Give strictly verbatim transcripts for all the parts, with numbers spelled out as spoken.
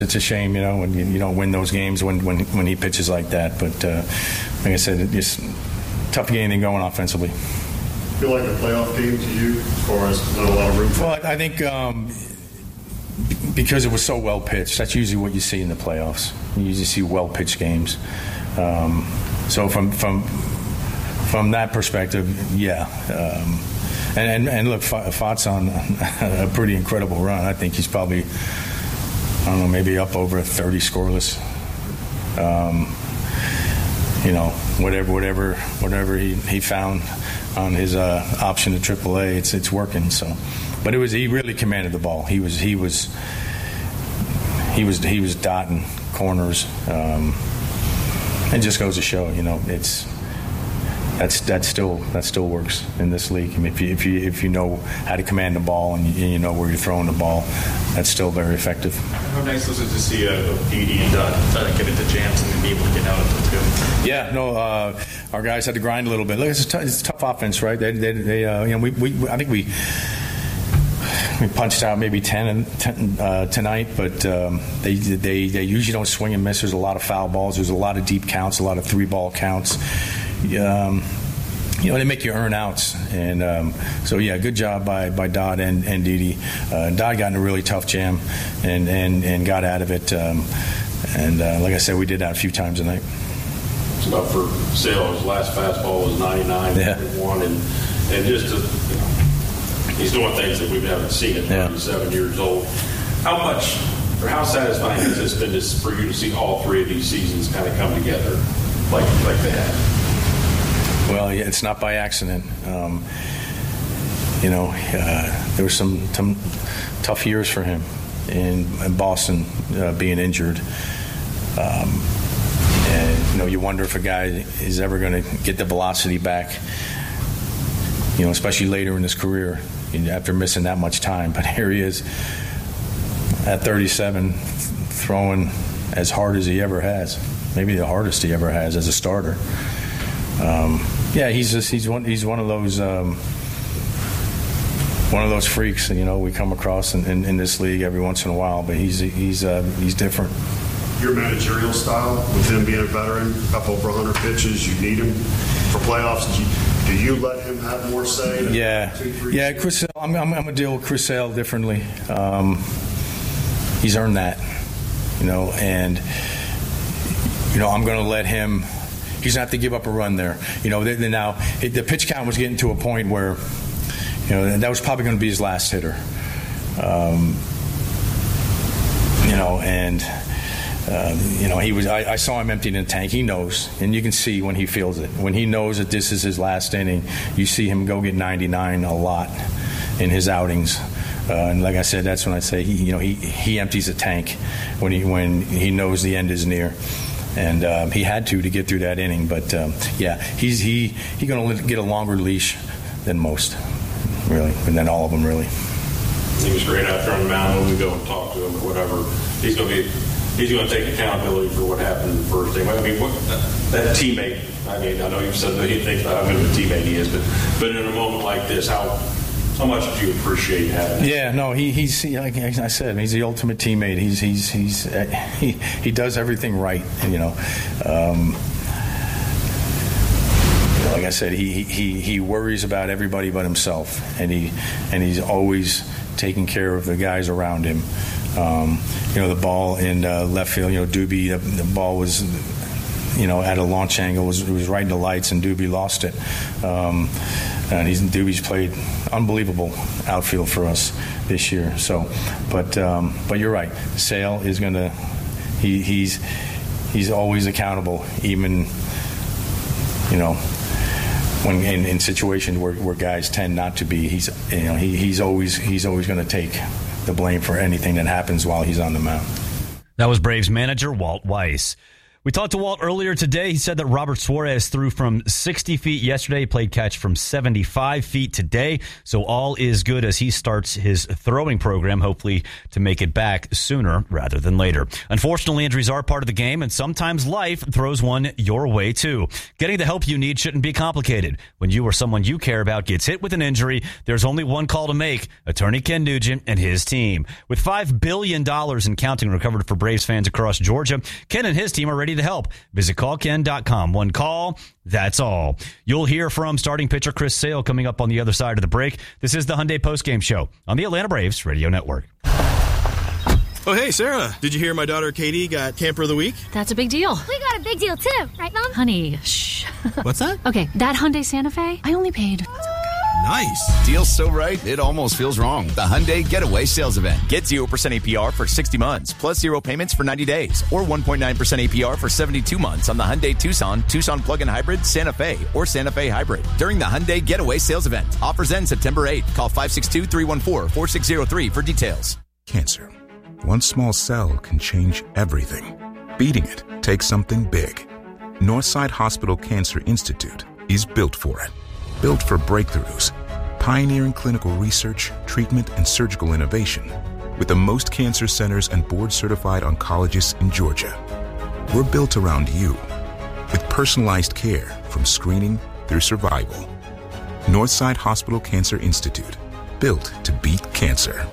It's a shame, you know, when you, you don't win those games when, when when he pitches like that. But uh, like I said, it's tough to get anything going offensively. Feel like a playoff game to you as far as not a lot of room for? Well, I think um, because it was so well pitched, that's usually what you see in the playoffs. You usually see well pitched games. Um, so from from from that perspective, yeah. Um, and, and and look, Fott's on a pretty incredible run. I think he's probably, I don't know, maybe up over thirty scoreless. Um, you know, whatever, whatever, whatever he, he found on his uh, option to triple A, it's it's working. So, but it was he really commanded the ball. He was he was he was he was dotting corners. Um, it just goes to show, you know, it's that's that still that still works in this league. I mean, if you if you if you know how to command the ball and you, you know where you're throwing the ball, that's still very effective. How nice was it to see a Didi and Dodd uh, get into jams and be able to get out of it too? Yeah, no, uh, our guys had to grind a little bit. Look, it's a, t- it's a tough offense, right? They, they, they uh, you know, we, we, I think we we punched out maybe ten, ten uh, tonight, but um, they, they, they usually don't swing and miss. There's a lot of foul balls. There's a lot of deep counts, a lot of three ball counts. Um, you know, they make you earn outs. And um, so, yeah, good job by, by Dodd and, and Didi. Uh, Dodd got in a really tough jam and, and, and got out of it. Um, and uh, like I said, we did that a few times tonight. It's about for Sale. His last fastball was ninety-nine, yeah. one, and and just to, you know, he's doing things that we haven't seen at thirty-seven yeah. years old. How much or how satisfying has this been to, for you to see all three of these seasons kind of come together like like they have? Well, yeah, it's not by accident. Um, you know, uh, there were some, some tough years for him in, in Boston, uh, being injured. Um, and, you know, you wonder if a guy is ever going to get the velocity back, you know, especially later in his career after missing that much time. But here he is at thirty-seven, throwing as hard as he ever has, maybe the hardest he ever has as a starter. Um, yeah, he's just, he's one he's one of those um, one of those freaks, you know, we come across in, in, in this league every once in a while. But he's he's uh, he's different. Your managerial style, with him being a veteran, up over one hundred pitches, you need him for playoffs. Do you, do you let him have more say? Yeah, two, three, yeah. Chris Sale, I'm, I'm, I'm gonna deal with Chris Sale differently. Um, he's earned that, you know, and you know I'm gonna let him. He's gonna have to give up a run there. You know, they, they now it, the pitch count was getting to a point where, you know, that was probably going to be his last hitter. Um, you know, and. Uh, you know, he was. I, I saw him emptying the tank. He knows, and you can see when he feels it. When he knows that this is his last inning, you see him go get ninety-nine a lot in his outings. Uh, and like I said, that's when I say he, you know, he, he empties the tank when he when he knows the end is near, and um, he had to to get through that inning. But um, yeah, he's he he's going to get a longer leash than most, really, and then all of them really. He was great out there on the mound when we go and talk to him or whatever. He's going to be. He's going to take accountability for what happened in the first game. I mean, what, that teammate, I mean, I know you've said that he thinks about how good of a teammate he is, but, but in a moment like this, how how much do you appreciate having him? Yeah, no, he, he's, like I said, he's the ultimate teammate. He's, he's, he's, he, he does everything right, you know. Um, like I said, he, he, he worries about everybody but himself, and he and he's always taking care of the guys around him. Um, you know, the ball in uh, left field, you know, Doobie, the, the ball was, you know, at a launch angle, was was right in the lights, and Doobie lost it. Um, and he's Doobie's played unbelievable outfield for us this year. So, but um, but you're right. Sale is going to, he he's he's always accountable, even, you know, when in, in situations where, where guys tend not to be. He's you know he, he's always he's always going to take the blame for anything that happens while he's on the mound. That was Braves manager Walt Weiss. We talked to Walt earlier today. He said that Robert Suarez threw from sixty feet yesterday, played catch from seventy-five feet today. So all is good as he starts his throwing program, hopefully to make it back sooner rather than later. Unfortunately, injuries are part of the game, and sometimes life throws one your way too. Getting the help you need shouldn't be complicated. When you or someone you care about gets hit with an injury, there's only one call to make: attorney Ken Nugent and his team. With five billion dollars in counting recovered for Braves fans across Georgia, Ken and his team are ready to help. Visit call ken dot com. One call, that's all. You'll hear from starting pitcher Chris Sale coming up on the other side of the break. This is the Hyundai Postgame Show on the Atlanta Braves Radio Network. Oh, hey, Sarah, did you hear my daughter Katie got Camper of the Week? That's a big deal. We got a big deal, too. Right, Mom? Honey, shh. What's that? Okay, that Hyundai Santa Fe, I only paid... Nice. Deal's so right, it almost feels wrong. The Hyundai Getaway Sales Event. Get zero percent A P R for sixty months, plus zero payments for ninety days, or one point nine percent A P R for seventy-two months on the Hyundai Tucson, Tucson Plug-in Hybrid, Santa Fe, or Santa Fe Hybrid. During the Hyundai Getaway Sales Event. Offers end September eighth. Call five six two, three one four, four six zero three for details. Cancer. One small cell can change everything. Beating it takes something big. Northside Hospital Cancer Institute is built for it. Built for breakthroughs. Pioneering clinical research, treatment, and surgical innovation with the most cancer centers and board-certified oncologists in Georgia. We're built around you with personalized care from screening through survival. Northside Hospital Cancer Institute, built to beat cancer.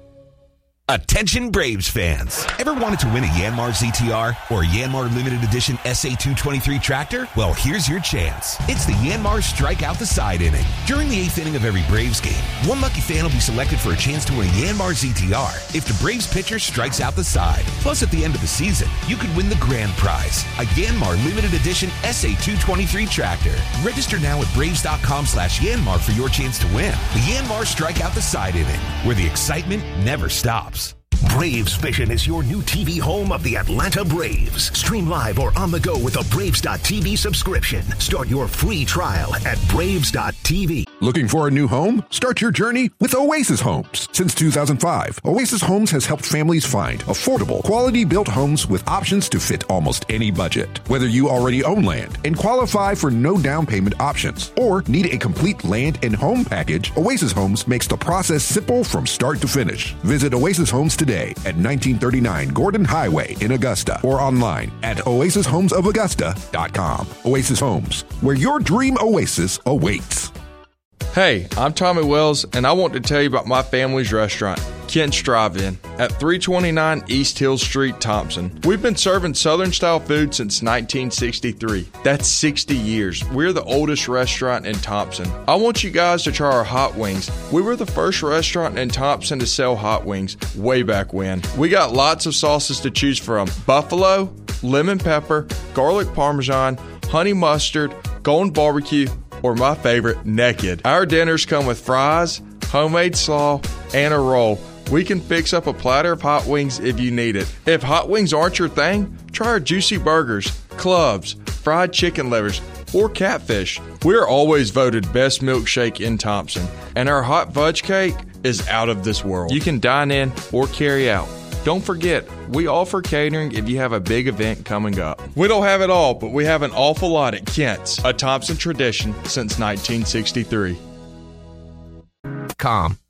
Attention Braves fans. Ever wanted to win a Yanmar Z T R or a Yanmar Limited Edition S A two twenty-three tractor? Well, here's your chance. It's the Yanmar Strike Out the Side inning. During the eighth inning of every Braves game, one lucky fan will be selected for a chance to win a Yanmar Z T R if the Braves pitcher strikes out the side. Plus, at the end of the season, you could win the grand prize, a Yanmar Limited Edition S A two twenty-three tractor. Register now at braves.com slash Yanmar for your chance to win the Yanmar Strike Out the Side inning, where the excitement never stops. Braves Vision is your new T V home of the Atlanta Braves. Stream live or on the go with a Braves dot T V subscription. Start your free trial at Braves dot T V. Looking for a new home? Start your journey with Oasis Homes. Since two thousand five, Oasis Homes has helped families find affordable, quality-built homes with options to fit almost any budget. Whether you already own land and qualify for no down payment options or need a complete land and home package, Oasis Homes makes the process simple from start to finish. Visit Oasis Homes today at nineteen thirty-nine Gordon Highway in Augusta or online at oasis homes of augusta dot com. Oasis Homes, where your dream oasis awaits. Hey, I'm Tommy Wells, and I want to tell you about my family's restaurant, Kent's Drive-In, at three twenty-nine East Hill Street, Thompson. We've been serving Southern-style food since nineteen sixty-three. That's sixty years. We're the oldest restaurant in Thompson. I want you guys to try our hot wings. We were the first restaurant in Thompson to sell hot wings way back when. We got lots of sauces to choose from: buffalo, lemon pepper, garlic parmesan, honey mustard, golden barbecue, or my favorite, naked. Our dinners come with fries, homemade slaw, and a roll. We can fix up a platter of hot wings if you need it. If hot wings aren't your thing, try our juicy burgers, clubs, fried chicken livers, or catfish. We're always voted best milkshake in Thompson, and our hot fudge cake is out of this world. You can dine in or carry out. Don't forget, we offer catering if you have a big event coming up. We don't have it all, but we have an awful lot at Kent's, a Thompson tradition since nineteen sixty-three. Com.